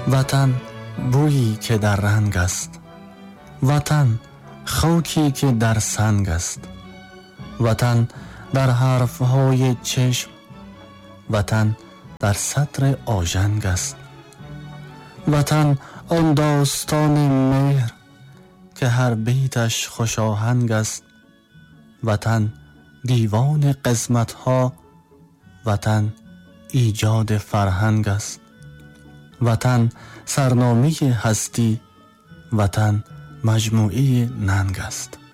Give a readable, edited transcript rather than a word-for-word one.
وطن بویی که در رنگ است، وطن خاکی که در سنگ است، وطن در حرفهای چشم، وطن در سطر آژنگ است، وطن آن داستان مهر که هر بیتش خوش آهنگ است، وطن دیوان قسمت‌ها، وطن ایجاد فرهنگ است، وطن سرنامه هستی، وطن مجموعه ننگ است.